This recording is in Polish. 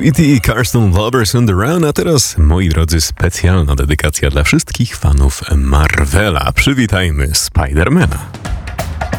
Gravity, Carson Lovers on the Run, a teraz, moi drodzy, specjalna dedykacja dla wszystkich fanów Marvela. Przywitajmy Spidermana.